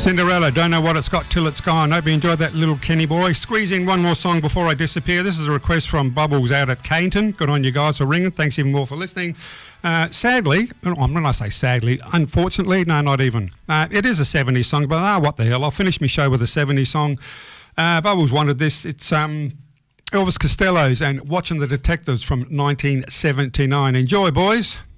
Cinderella, don't know what it's got till it's gone. Hope you enjoyed that, little Kenny boy. Squeeze in one more song before I disappear. This is a request from Bubbles out at Cainton. Good on you guys for ringing. Thanks even more for listening. Sadly, when I say sadly, unfortunately, no, not even. It is a 70s song, but what the hell. I'll finish my show with a 70s song. Bubbles wanted this. It's Elvis Costello's and Watching the Detectives from 1979. Enjoy, boys.